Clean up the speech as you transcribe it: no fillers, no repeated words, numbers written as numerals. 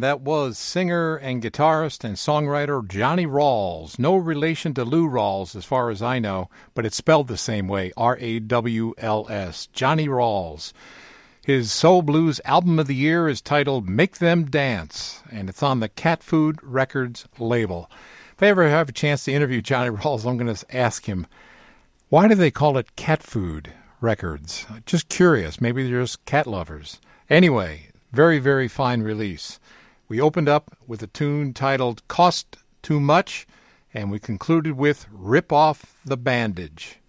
that was singer and guitarist and songwriter Johnny Rawls. No relation to Lou Rawls as far as I know, but it's spelled the same way, R-A-W-L-S, Johnny Rawls. His Soul Blues album of the year is titled Make Them Dance, and it's on the Cat Food Records label. If I ever have a chance to interview Johnny Rawls, I'm going to ask him, why do they call it Cat Food Records? Just curious. Maybe they're just cat lovers. Anyway, very, very fine release. We opened up with a tune titled Cost Too Much, and we concluded with Rip Off the Bandage.